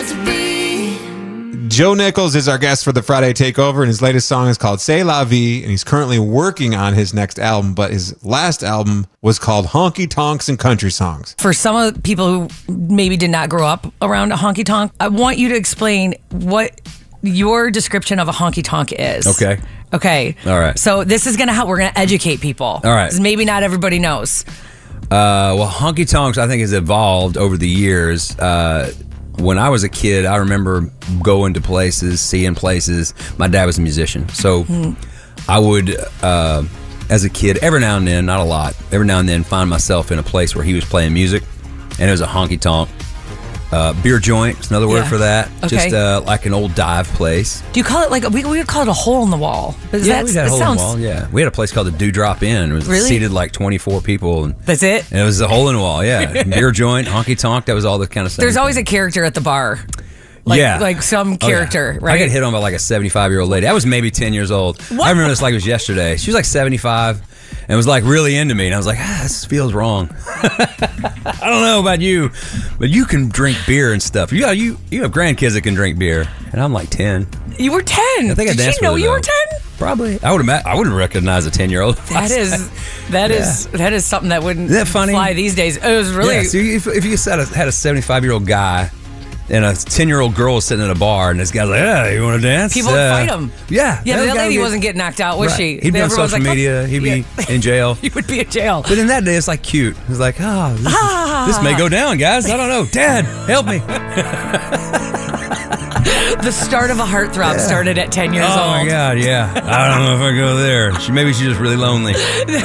meant to be. Joe Nichols is our guest for the Friday Takeover, and his latest song is called C'est La Vie, and he's currently working on his next album, but his last album was called Honky Tonks and Country Songs. For some of the people who maybe did not grow up around a honky tonk, I want you to explain what your description of a honky tonk is. Okay. Okay. All right. So this is we're going to educate people. All right. 'Cause maybe not everybody knows. Well, honky tonks, I think, has evolved over the years. When I was a kid, I remember going to places, seeing places. My dad was a musician, so I would, as a kid, every now and then, not a lot, every now and then, find myself in a place where he was playing music, and it was a honky tonk. Beer joint is another word for that. Okay. Just like an old dive place. Do you call it like we would call it a hole in the wall? We had a hole in the wall. Yeah, we had a place called the Dewdrop Inn. It was seated like 24 people. And that's it. And it was a hole in the wall. Yeah, beer joint, honky tonk. That was all the kind of stuff. There's always a character at the bar. Like some character, right? I got hit on by like a 75-year-old lady. I was maybe 10 years old. What? I remember this like it was yesterday. She was like 75 and was like really into me. And I was like, this feels wrong. I don't know about you, but you can drink beer and stuff. You have grandkids that can drink beer. And I'm like 10. You were 10. I think I Did danced you know with her, you were though. 10? Probably. I wouldn't recognize a 10-year-old. That is something that wouldn't Isn't that funny? fly these days. It was really... Yeah, so if you had a 75-year-old guy and a 10-year-old girl was sitting in a bar, and this guy's like, you want to dance? People would fight him. Yeah. Yeah, that lady wasn't getting knocked out, was she? He'd be on Everyone's social media. He'd be in jail. He would be in jail. But in that day, it's like cute. It's like, this may go down, guys. I don't know. Dad, help me. The start of a heartthrob started at 10 years old. Oh, my God, yeah. I don't know if I go there. Maybe she's just really lonely.